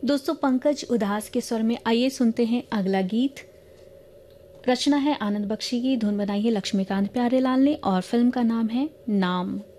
दोस्तों, पंकज उधास के स्वर में आइए सुनते हैं अगला गीत। रचना है आनंद बख्शी की, धुन बनाई है लक्ष्मीकांत प्यारेलाल ने और फिल्म का नाम है नाम।